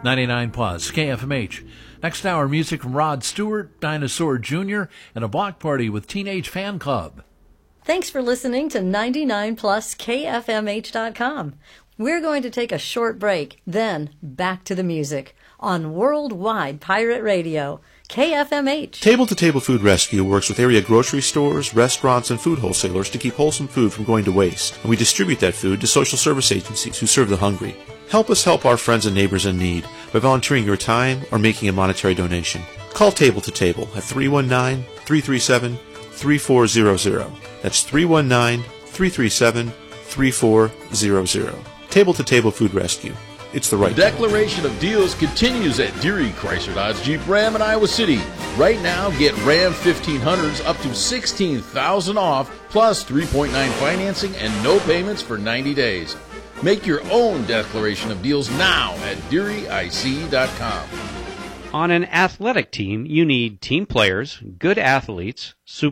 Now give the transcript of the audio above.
99 Plus, KFMH. Next hour, music from Rod Stewart, Dinosaur Jr., and a block party with Teenage Fan Club. Thanks for listening to 99 Plus KFMH.com. We're going to take a short break, then back to the music on Worldwide Pirate Radio, KFMH. Table to Table Food Rescue works with area grocery stores, restaurants, and food wholesalers to keep wholesome food from going to waste, and we distribute that food to social service agencies who serve the hungry. Help us help our friends and neighbors in need by volunteering your time or making a monetary donation. Call Table to Table at 319-337-3400. That's 319-337-3400. Table to Table Food Rescue. It's the right The declaration of deals continues at Deary Chrysler Dodge Jeep Ram in Iowa City. Right now, get Ram 1500s up to $16,000 off, plus 3.9 financing and no payments for 90 days. Make your own declaration of deals now at DearyIC.com. On an athletic team, you need team players, good athletes,